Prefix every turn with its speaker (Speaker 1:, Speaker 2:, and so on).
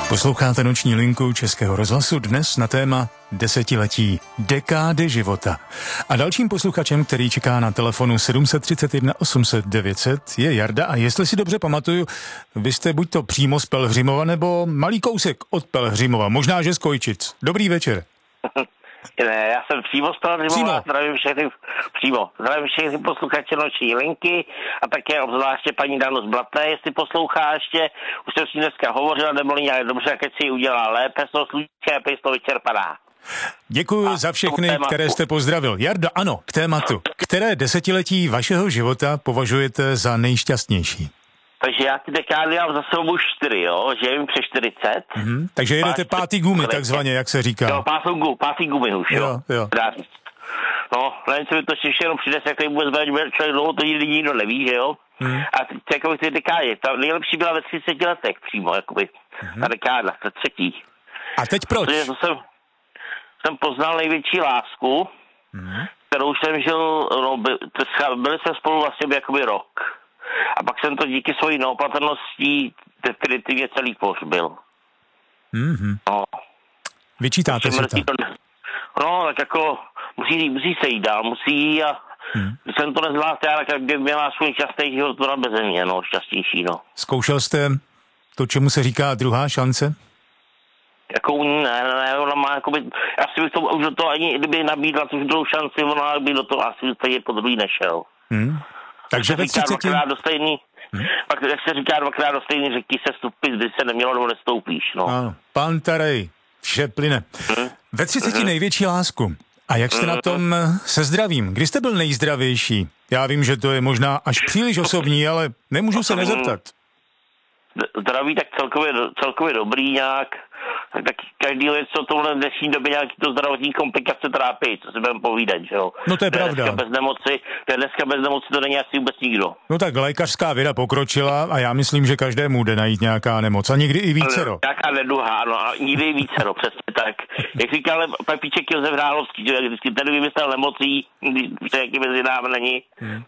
Speaker 1: Posloucháte Noční linku Českého rozhlasu dnes na téma desetiletí, dekády života. A dalším posluchačem, který čeká na telefonu 731 800 900, je Jarda. A jestli si dobře pamatuju, vy jste buď to přímo z Pelhřimova, nebo malý kousek od Pelhřimova, možná že z Kojčic. Dobrý večer.
Speaker 2: Ne, já jsem přímo z Pelhřimova, zdravím všechny posluchače Noční linky a také obzvláště paní Danu z Blatné, jestli poslouchá ještě, už jsem s ní dneska hovořila, nebylo nějak dobře, jak si ji udělala lépe, jsou sluníčké, aby to vyčerpaná.
Speaker 1: Děkuji za všechny, které jste pozdravil. Jardo, ano, k tématu. Které desetiletí vašeho života považujete za nejšťastnější?
Speaker 2: Takže já ty dekády mám za sebou už 4, jo, že jim přes 40.
Speaker 1: Takže jedete pátý gumy, takzvaně, jak se říká.
Speaker 2: Jo, pátý gumy už, jo. No, nevím, co by to ještě jenom přines, jak tady vůbec bude člověk dlouho, to nikdo neví, že jo. A takových ty dekády, ta nejlepší byla ve 30 letech přímo, jakoby, ta dekáda, ta třetí.
Speaker 1: A teď proč?
Speaker 2: Protože jsem poznal největší lásku, kterou jsem žil, no, byli jsme spolu vlastně jakoby rok. A pak jsem to díky svojí neopatrností definitivně celý pohřbil. No.
Speaker 1: Vyčítáte si to?
Speaker 2: No, tak jako musí se jít dál, musí a když jsem to nezvládl, tak by měla svůj šťastný život byla beze mě, no, šťastnější, no.
Speaker 1: Zkoušel jste to, čemu se říká druhá šance?
Speaker 2: Jako ne, ona má jakoby, asi bych to už do toho ani, kdyby nabídla tu druhou šanci, ona by do toho asi stejně po druhý nešel.
Speaker 1: Takže ve 30...
Speaker 2: Pak, jak se říká, dvakrát do stejný řeky se stupit, když se nemělo, nebo nestoupíš, no.
Speaker 1: Ano, pán Tarej, vše plyne. Ve 30 největší lásku. A jak jste na tom se zdravím? Kdy jste byl nejzdravější? Já vím, že to je možná až příliš osobní, ale nemůžu se nezeptat.
Speaker 2: Zdraví tak celkově dobrý nějak. Tak každý věc, co tohle v dnešní době nějaký to zdravotní komplikace trápí, co si budeme povídat, že jo.
Speaker 1: No to je pravda.
Speaker 2: Dneska bez nemoci to není asi vůbec nikdo.
Speaker 1: No tak lékařská věda pokročila a já myslím, že každému jde najít nějaká nemoc a někdy i vícero.
Speaker 2: Nějaká neduha, no a někdy i vícero, přesně tak. Jak říkal Pepíček Josef Hrálovský, že vždycky ten vymyslel nemocí, když jaký mezi námi není,